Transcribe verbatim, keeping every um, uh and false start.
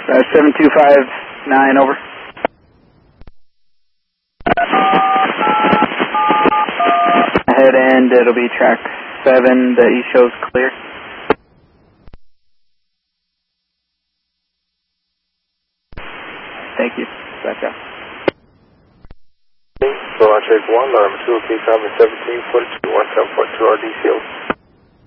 Uh, seven two five nine, over. Head end, it'll be track seven, the E show's clear. Thank you. Back up. So I check one, number two, P seven seventeen forty-two, one seven four two R D C O.